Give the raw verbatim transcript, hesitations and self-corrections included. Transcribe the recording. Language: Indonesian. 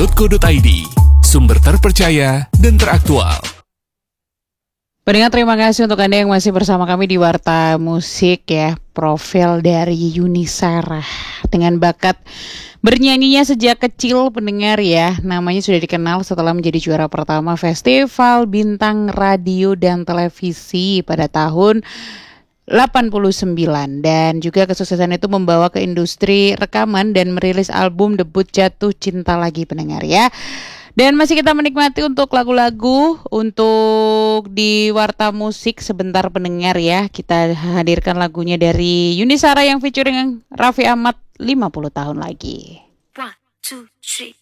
titik co titik id, sumber terpercaya dan teraktual. Pendengar, terima kasih untuk Anda yang masih bersama kami di Warta Musik ya. Profil dari Yuni Sarah dengan bakat bernyanyinya sejak kecil, pendengar ya. Namanya sudah dikenal setelah menjadi juara pertama Festival Bintang Radio dan Televisi pada tahun delapan puluh sembilan, dan juga kesuksesan itu membawa ke industri rekaman dan merilis album debut Jatuh Cinta Lagi, pendengar ya. Dan masih kita menikmati untuk lagu-lagu untuk di Warta Musik sebentar, pendengar ya. Kita hadirkan lagunya dari Yuni Sarah yang featuring Raffi Ahmad, lima puluh tahun lagi. One, two, three.